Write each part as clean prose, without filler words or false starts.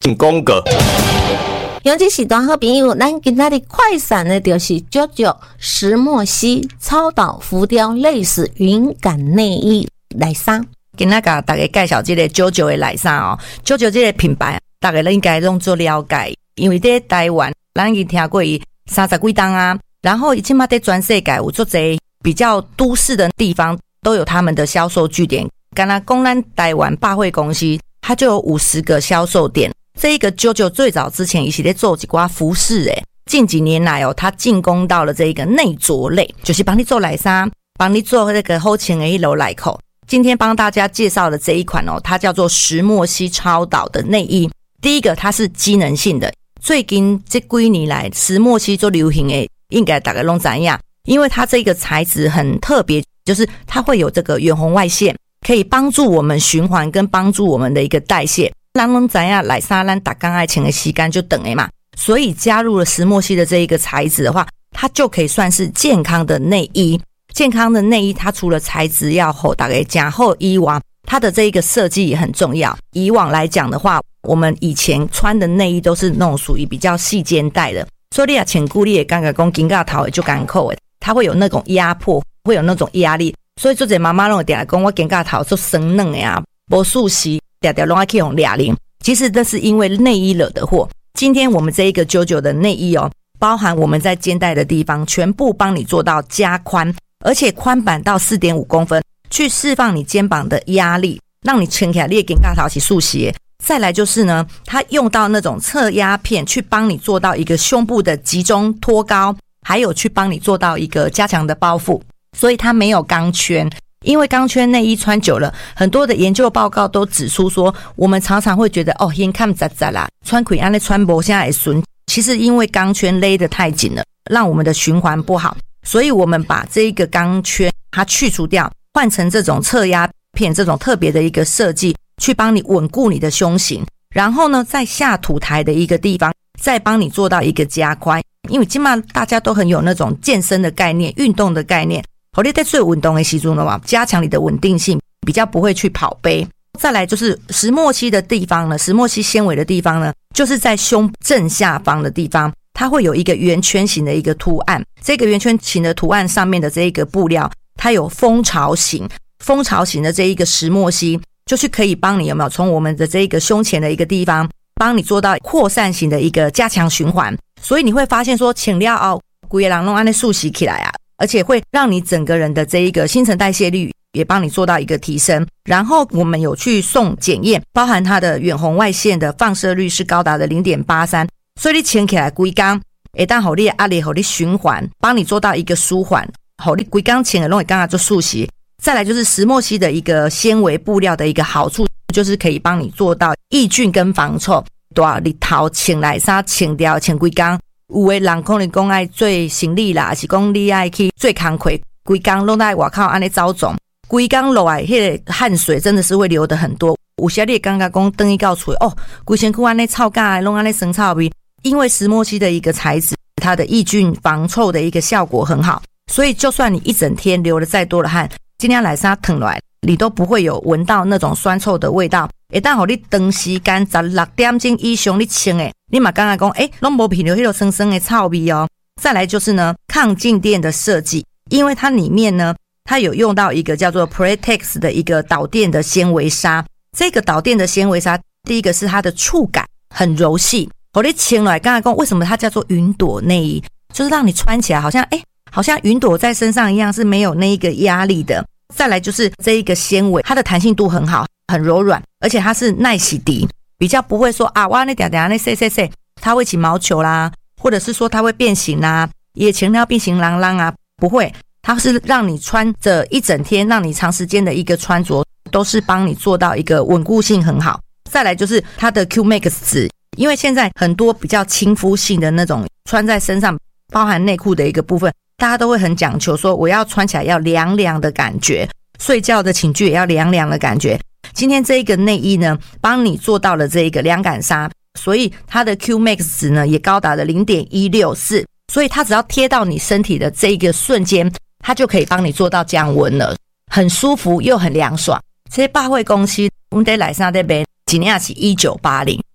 请宫格。 尤其是大好朋友，咱今仔日快闪的就是JoJo石墨烯超导浮雕类似云感内衣内衫。 今仔甲大家介绍这个JoJo的内衫哦，JoJo这个品牌，大家应该拢做了解，因为在台湾，咱已经听过伊30几档啊，然后现在在全世界有做侪比较都市的地方都有他们的销售据点。刚才讲咱台湾百货公司，它就有50个销售点。这一个JoJo最早之前也是在做一寡服饰诶，近几年来哦，它进攻到了这一个内着类，就是帮你做内衫，帮你做那个好穿的一楼内裤。今天帮大家介绍的这一款哦，它叫做石墨烯超导的内衣。第一个，它是机能性的，最近这几年来石墨烯做流行诶，应该大家都知道，因为它这个材质很特别，就是它会有这个远红外线，可以帮助我们循环跟帮助我们的一个代谢。咱拢知影内衫咱大刚爱穿的时间就长的嘛，所以加入了石墨烯的这一个材质的话，它就可以算是健康的内衣。健康的内衣，它除了材质要厚，大概加厚以外，它的这一个设计也很重要。以往来讲的话，我们以前穿的内衣都是那种属于比较细肩带的，所以你也穿久你也刚刚讲肩胛头就干扣的，它会有那种压迫，会有那种压力。所以做这妈妈拢会定来讲，我肩胛头做生嫩的啊，无舒适。条条拢要去用俩零，其实这是因为内衣惹的祸。今天我们这一个JoJo的内衣哦，包含我们在肩带的地方，全部帮你做到加宽，而且宽版到 4.5 公分，去释放你肩膀的压力，让你穿起来你的肩胛头是舒适的。再来就是呢，它用到那种侧压片，去帮你做到一个胸部的集中托高，还有去帮你做到一个加强的包覆，所以它没有钢圈。因为钢圈内衣穿久了，很多的研究报告都指出说，我们常常会觉得哦，眼看杂杂啦，穿裤安的穿不下来顺，其实因为钢圈勒得太紧了，让我们的循环不好，所以我们把这一个钢圈它去除掉，换成这种侧压片，这种特别的一个设计，去帮你稳固你的胸型，然后呢，在下土台的一个地方，再帮你做到一个加宽。因为今嘛大家都很有那种健身的概念，运动的概念。好，你在做运动的时候呢，加强你的稳定性，比较不会去跑杯。再来就是石墨烯的地方呢，石墨烯纤维的地方呢，就是在胸正下方的地方，它会有一个圆圈形的一个图案。这个圆圈形的图案上面的这一个布料，它有蜂巢型的这一个石墨烯，就是可以帮你有没有从我们的这一个胸前的一个地方，帮你做到扩散型的一个加强循环。所以你会发现说，穿了后，整个人都这样舒适起来啊。而且会让你整个人的这一个新陈代谢率也帮你做到一个提升。然后我们有去送检验，包含它的远红外线的放射率是高达的 0.83， 所以你穿起来规工会当让你的压力让你循环，帮你做到一个舒缓，让你规工穿的都会刚刚做舒适。再来就是石墨烯的一个纤维布料的一个好处，就是可以帮你做到抑菌跟防臭。对啊，你头穿内衫穿掉穿规工，有的人可能讲爱做行李啦，是讲你爱去做工课，规工拢在外口安尼走总，规工落来迄个汗水真的是会流得很多。有时你感觉讲等于到厝哦，规身躯安尼臭甲的，拢安尼生臭味，因为石墨烯的一个材质，它的抑菌防臭的一个效果很好，所以就算你一整天流了再多的汗，今天来衫烫落来，你都不会有闻到那种酸臭的味道。一旦互你长时间16点钟以上你穿的，你嘛感觉讲拢无闻到迄个酸酸的臭味哦。再来就是呢，抗静电的设计，因为它里面呢，它有用到一个叫做 Pretex 的一个导电的纤维纱。这个导电的纤维纱，第一个是它的触感很柔细，互你穿落来，刚才讲为什么它叫做云朵内衣，就是让你穿起来好像云朵在身上一样，是没有那一个压力的。再来就是这一个纤维，它的弹性度很好，很柔软，而且它是耐洗涤，比较不会说啊，我那点那洗，它会起毛球啦，或者是说它会变形啦，也前要变形啷啷啊，不会，它是让你穿着一整天，让你长时间的一个穿着，都是帮你做到一个稳固性很好。再来就是它的 QMax 纸，因为现在很多比较亲肤性的那种穿在身上，包含内裤的一个部分，大家都会很讲求说我要穿起来要凉凉的感觉，睡觉的寝具也要凉凉的感觉。今天这一个内衣呢，帮你做到了这一个凉感纱，所以它的 QMax 值呢也高达了 0.164， 所以它只要贴到你身体的这一个瞬间，它就可以帮你做到降温了，很舒服又很凉爽。这些百货公司我们在来上在卖一年是1980，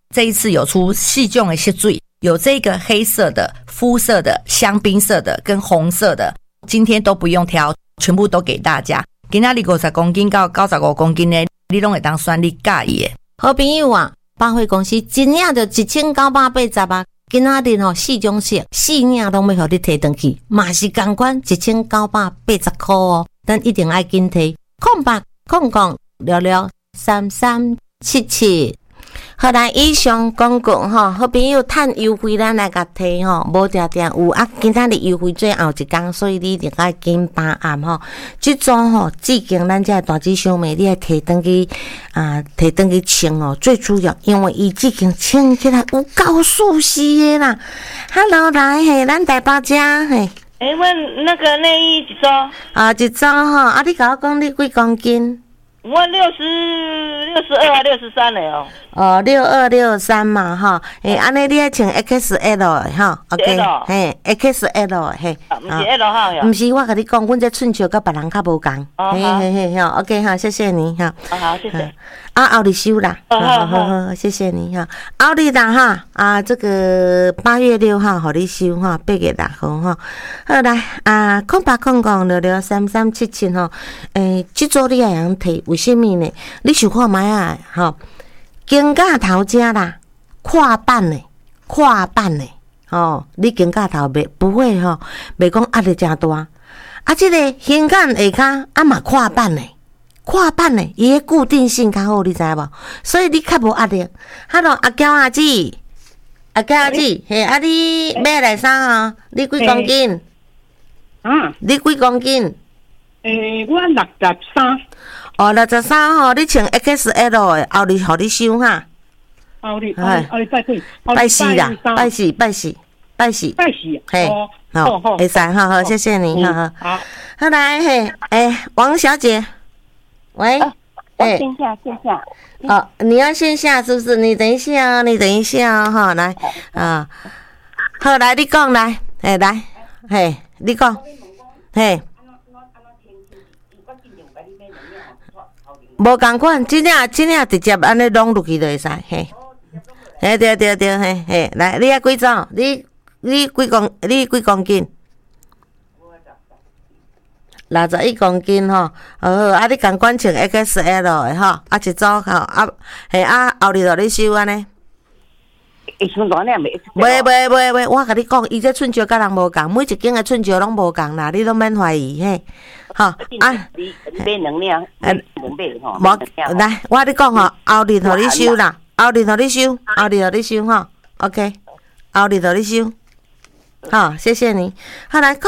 这一次有出细种的色水，有这个黑色的、肤色的、香槟色的跟红色的，今天都不用挑，全部都给大家。今仔日50公斤到95公斤的，你拢会当选你介意的。 好朋友啊，百货公司真领就1980啊，今仔日吼4种色，4领拢要互你提回去，嘛是同款1980块哦，咱一定爱紧提。0800663377。好来，以上广告吼，好朋友趁优惠咱来甲提吼，无定定有啊。今仔日优惠最后一天，所以你一定爱紧把握吼。这种吼，至今咱这大纸小妹，你爱提登去提登去穿哦。最主要，因为伊至今穿起来有够舒适的啦。Hello， 来嘿，咱台北家嘿。 问那个内衣一组？ 一组吼，你甲我讲你几公斤？ 我62还63了哦。 6263嘛哈，安尼你爱穿 XL 的哈 ，OK， 嘿 ，XL 嘿， 不是 L 号呀？ 不是，我跟你讲，阮这寸袖甲别人较无共，嘿 ，OK 哈，谢谢你哈。 好，谢谢。 后日收啦，好，谢谢你哈。后日啦哈，这个8月6号，互你收哈，8月6号哈。好来0800663377吼，这组你也通摕，为什么呢？你想看卖啊？吼，肩胛头遮啦，跨板的，哦，你肩胛头不会吼，袂讲压力真大。这个胸杆下骹嘛跨板的。伊个固定性较好，你知无？所以你较无压力。Hello， 阿娇阿姊，嘿，你买来啥啊？你几公斤？你几公斤？ 我63。 63吼，你穿 XL 的，后日互你收哈。 后日拜四，嘿，好，会使哈，好，谢谢你，好，好来嘿，王小姐。喂， 线下。 你要线下是不是？你等一下哦，哈，来好来，你讲来，来，你讲，无共款，真正直接安尼弄落去就会使，对，来，你要几组？你几公斤？61公斤吼，你共款穿 XL 的吼，一组吼，后日就你收安尼。袂，我甲你讲，伊这寸袖甲人无共，每一间的寸袖拢无共啦，你拢免怀疑嘿。吼你买2领， 无来，我你讲吼，后日互你收啦，后日互你收吼 ，OK， 后日互你收。好，谢谢你。好来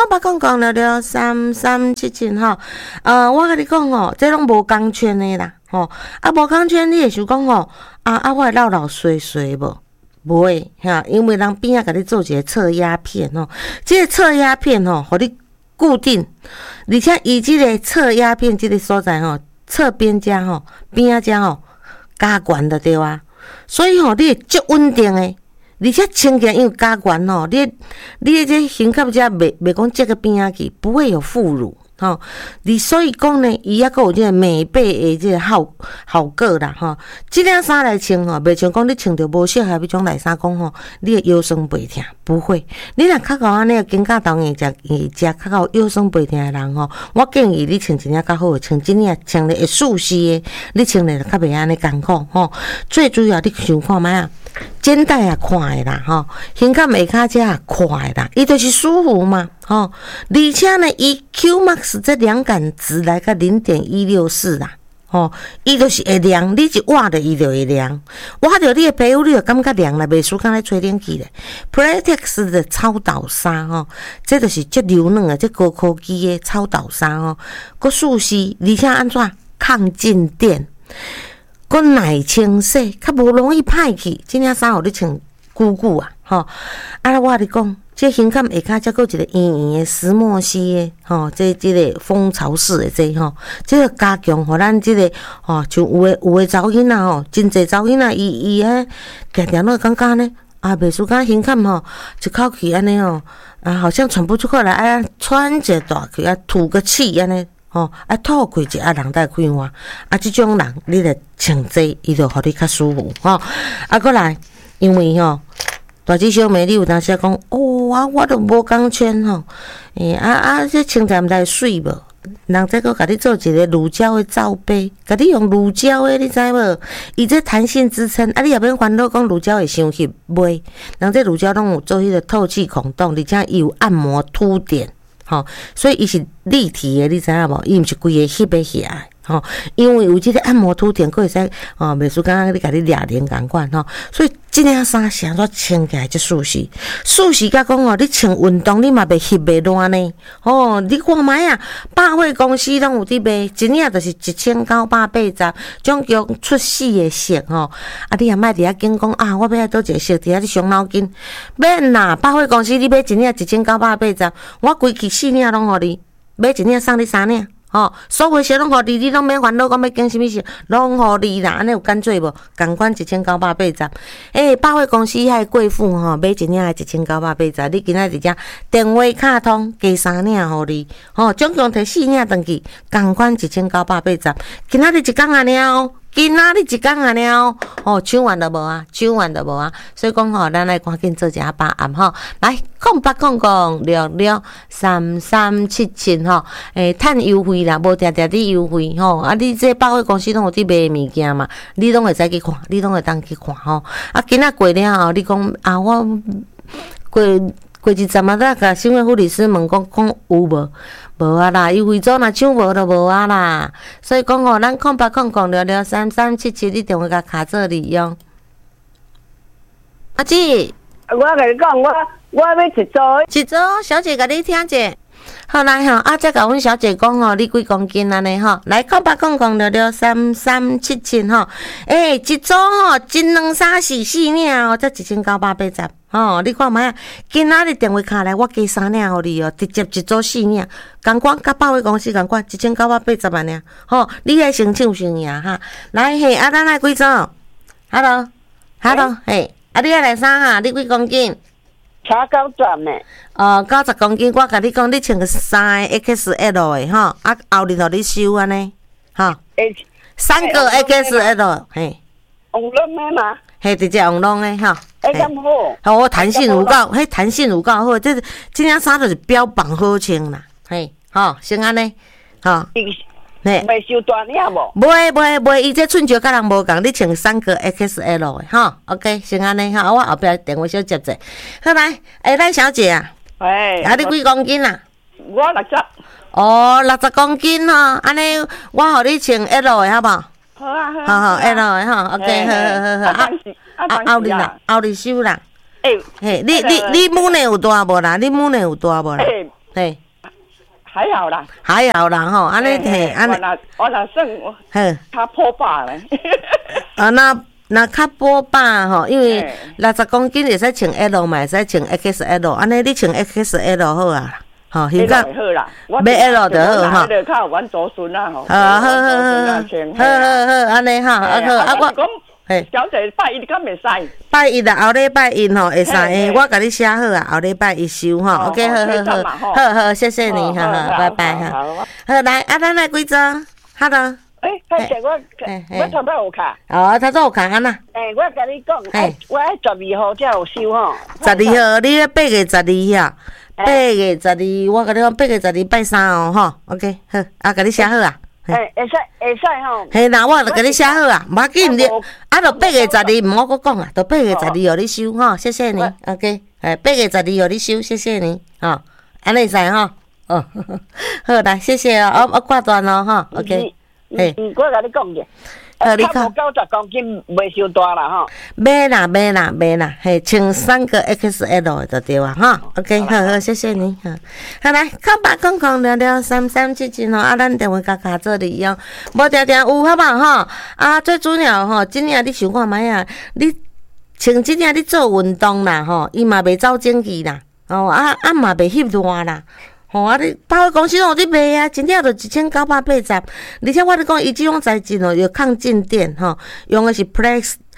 ，0800663377吼。我跟你讲吼，这拢无钢圈的啦，吼。无钢圈，你会想讲吼，我会老碎碎无？不会哈，因为人边仔甲你做一个侧压片吼，这个侧压片吼，互你固定，而且伊这个侧压片这个所在吼，侧边遮吼，边仔遮吼，加悬的对啊，所以吼，你会足稳定的。而且穿起来因为加悬吼，你这胸壳遮袂讲这个边仔去，不会有副乳吼。所以讲呢，伊还佫有这个美背的这个效果啦吼。这件衫来穿吼，袂像讲你穿着无适合迄种内衫讲吼，你的腰酸背痛不会。你若较高安尼肩胛头硬较较到腰酸背痛的人吼，我建议你穿一领较好的，穿一领穿了会舒适的，你穿了较袂安尼艰苦吼。最主要你想看卖啊？肩带也宽的啦，吼，胸甲下骹遮也宽的啦，伊就是舒服嘛，吼。而且呢，伊 Q Max 这凉感值来个0.164啦，吼，伊就是会凉，你一握着伊就会凉，握着你的皮肤你就感觉凉啦，袂输敢咧吹冷气咧。Playtex 的超导衫吼，这就是足柔软的，这高科技的超导衫吼，佮舒适，而且安怎抗静电。佮耐清洗，较无容易歹去。这领衫互你穿久啊，吼！我跟你讲，这胸坎下骹则佫一个圆圆的石墨烯的，吼，这个蜂巢式的这吼，这个加强互咱这个，吼，像有的查某囡仔吼，真侪查某囡仔伊定定拢感觉呢，袂输甲胸坎吼，一口气安尼吼，好像喘不出气来，喘一大气，吐个气安尼。 吐开一下人再开换，即种人你着穿济，伊就互你较舒服过来，因为大姐小妹，你有当时讲我都无讲穿这穿起来水无？人再搁甲你做一个乳胶的罩杯，甲你用乳胶的，你知无？伊这弹性支撑，你也免烦恼讲乳胶会伤翕，袂。人这乳胶拢有做迄个透气孔洞，而且伊有按摩凸点，所以伊是立体的，你知影无？伊毋是规个翕的起来。因为有即个按摩凸点，佫会使袂输刚刚你甲你掠连共款所以即领衫是安怎穿起来才舒适？舒适甲讲你穿运动你嘛袂翕袂烂呢。你看卖啊，百货公司拢有伫卖，一领就是1980，总共出4个色你也莫伫遐紧讲我要倒一个色，伫遐你伤脑筋。免啦，百货公司你买一领1980，我规气4领拢互你，买一领送你3领。所有色拢互你拢免烦恼讲要拣什么色，拢互你啦，安尼有干脆无？共款1980。百货公司遐贵妇买一领的1980，你今仔日遮电话卡通加3领互你，总共摕4领转去，共款1980。今仔日一工安尼今仔日一工安尼抢完就无啊，所以讲咱来赶紧做一下把案来0800663377趁优惠啦，无定定伫优惠你这百货公司拢有伫卖物件嘛，你拢会使去看，你拢会当去看今仔过了后，你讲我过一阵仔甲新闻护理师问讲有无？无啊啦，优惠组若抢无就无啊啦。所以讲咱0800663377，你电话甲卡做利用。阿姊， 我甲你讲，我要一组， 小姐甲你听者。好来再甲阮小姐讲你几公斤安尼来0800663377一组真两三四4领才1980你看卖今仔日电话卡来，我加3领互你直接一组4领，共款甲百货公司共款1980万领你爱先抢先赢来咱来几组 ？Hello， 你爱来啥你几公斤？ 差90呢 ？90公斤，我甲你讲，你穿个3个 XL 的后日互你收安尼3个 XL 红龙的嘛？ 直接红龙的咁好，弹性有够，弹性有够好，这领衫就是标榜好穿啦，先安尼袂收大领无？ 袂，伊这寸脚甲人无共，你穿3个 XL 的OK， 先安尼我后壁电话小接者。好来，咱小姐你几公斤啊？ 我60。 60公斤安尼我互你穿 L 的好无？ 好啊 L 的OK， 好，后日收啦。你母内有大无啦？ 还好啦， 安尼我若算较破百咧。 那较薄把因为60公斤会使穿 L 嘛，会使穿 XL， 安尼你穿 XL 好啊。 现在好啦， 买 L 就好迄个较有阮祖孙好， 安尼好，我讲，小姐拜一敢袂使？ 拜一啦，后礼拜一会使我甲你写好啊，后礼拜一收OK， 好，谢谢你拜拜好来咱来几张 ，Hello。 迄个我头摆有卡。 头早有卡安那？ 我甲你讲，我12号才有收 12号，你8月12 8月12，我甲你讲8月12拜3OK， 好，甲你写好啊。 会使啦，我就甲你写好啊，无要紧，就8月12，毋好搁讲啊，就8月12号你收谢谢你 ，OK， 8月12号你收，谢谢你安尼会使好来，谢谢我挂断OK。 我甲你讲者， 你看 90公斤袂伤大啦买啦，穿3个 XL 就对啊OK， 好，谢谢你好来0800663377咱电话卡做利用，无定有好无最主要真领你想看卖你穿真领你做运动啦伊嘛袂走整齐啦嘛袂翕烂啦。你百货公司拢有伫卖真正就1980，而且我咧讲，伊即种材质有抗静电用的是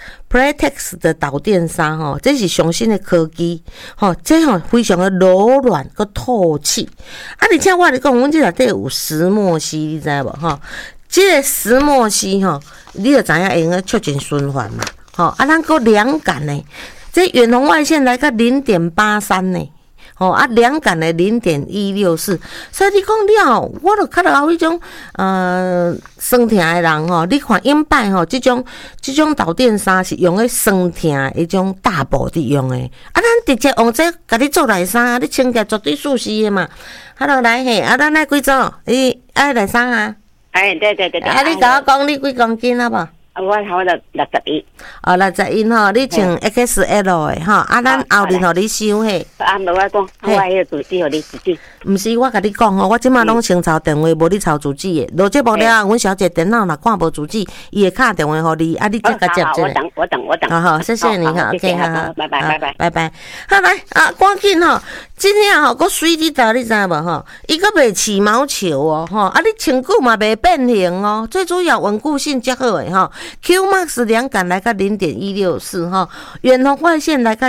Playtex 的导电纱吼，这是上新的科技吼，这吼非常的柔软佮透气。啊，而且我跟你讲，阮这内底有石墨烯，你知无吼？这个石墨烯吼，你就知影会用个促进循环嘛。吼，啊，咱个凉感呢，这远红外线来个0.83呢。啊，凉感的0.164，所以你讲了，我就较老迄种酸痛的人吼，你看英拜吼，这种导电纱是用个酸痛的迄种大布伫用的，啊，咱直接用这甲你做内衫，你穿起来绝对舒适的嘛。Hello， 来嘿，啊，咱来几组？你爱内衫啊？ 哎，对。 啊，你甲我讲你几公斤好无？ 我好了61。 哦，61吼，你穿 XL 的吼，啊，咱后日互你收嘿。 啊，无我讲，我迄个主机互你自己。 毋是，我甲你讲吼，我即马拢先抄电话，无你抄主机的。落节目了，阮小姐电脑若看无主机，伊会敲电话互你，啊，你再甲接一个。 我等。 好，谢谢你哈 ，OK， 好， 拜拜。 好来啊，赶紧吼，真正吼，佫水滴答，你知无吼？伊佫袂起毛球哦，吼，啊，你穿久嘛袂变形哦，最主要稳固性较好诶吼。Qmax 凉感来个0.164吼，远红外线来个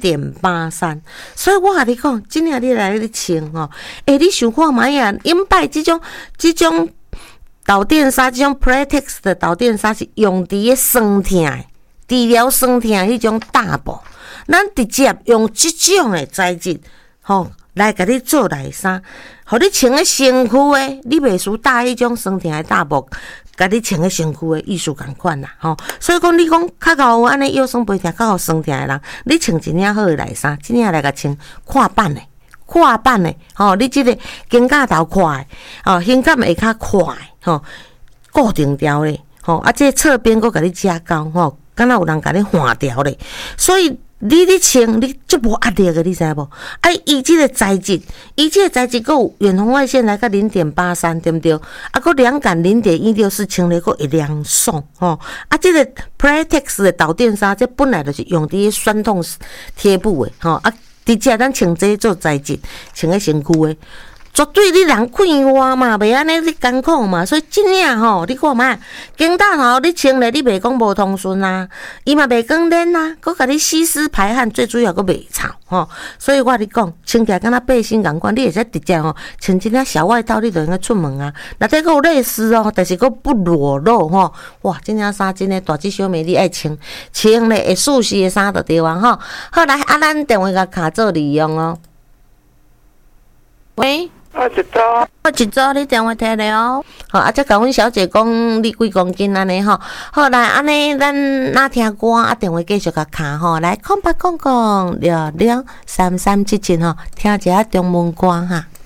0.83，所以我甲你讲，真正你来你穿吼，你想看卖啊？英拜这种导电纱，这种 Playtex 的导电纱是用伫个酸痛的，治疗酸痛迄种大布，咱直接用这种的材质吼来甲你做内衫，互你穿个身躯的，你袂输搭迄种酸痛的大布。甲你穿个身躯的意思共款啦，吼，所以讲你讲较有安尼腰酸背痛、较有酸痛的人，你穿一领好的内衫，一领来甲穿跨版的，吼，你即个肩胛头快的，吼，胸感会较快的，吼，固定条的，吼，啊，这侧边佫甲你加高，吼，敢若有人甲你换条咧，所以。你穿你足无压力的，你知无？啊，伊即个材质，佫有远红外线来个0.83，对不对？啊，佫凉感0.164，穿咧佫会凉爽吼。啊，即个 Playtex 的导电纱，这本来就是用伫酸痛贴布的吼。啊，直接咱穿这做材质，穿喺身躯的。绝对你人快活嘛，袂安尼你艰苦嘛，所以真正吼，你看嘛，肩胛头你穿咧，你袂讲无通顺啊，伊嘛袂光冷啊，佮甲你吸湿排汗，最主要佮袂臭吼。所以我你讲，穿起来敢若背心共款，你会使直接吼穿一领小外套，你就应该出门啊。内底佮有类似哦，但是佮不裸露吼。哇，这件衫真诶大只小妹你爱穿咧会舒适诶衫就对啊吼。好来，啊，咱电话甲卡做利用哦。喂。一组你电话摕咧哦，好啊，则甲阮小姐讲你几公斤安尼吼，好来安尼咱哪听歌啊，电话继续甲卡吼，来0800663377吼，听一下中文歌哈。